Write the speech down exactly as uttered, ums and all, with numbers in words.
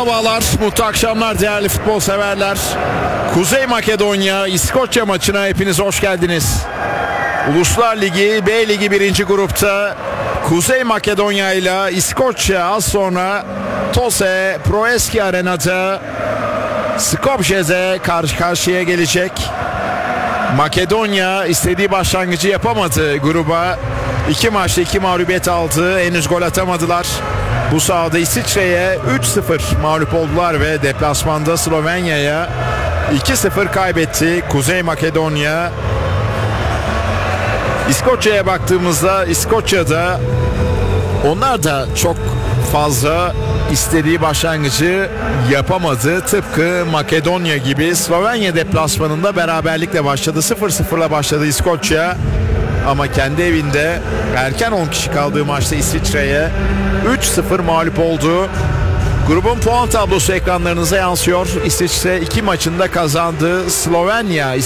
sabahlar, mutlu akşamlar değerli futbol severler. Kuzey Makedonya İskoçya maçına hepiniz hoş geldiniz. Uluslar Ligi B Ligi birinci grupta Kuzey Makedonya ile İskoçya az sonra Tose Proeski Arena'da Skopje'de karşı karşıya gelecek. Makedonya istediği başlangıcı yapamadı gruba. İki maçta iki mağlubiyet aldı. Henüz gol atamadılar. Bu sahada İsviçre'ye üç sıfır mağlup oldular ve deplasmanda Slovenya'ya iki sıfır kaybetti Kuzey Makedonya. İskoçya'ya baktığımızda İskoçya'da onlar da çok fazla istediği başlangıcı yapamadı. Tıpkı Makedonya gibi. Slovenya deplasmanında beraberlikle başladı. sıfır sıfırla başladı İskoçya. Ama kendi evinde erken on kişi kaldığı maçta İsviçre'ye üç sıfır mağlup oldu. Grubun puan tablosu ekranlarınıza yansıyor. İsviçre iki maçında kazandı. Slovenya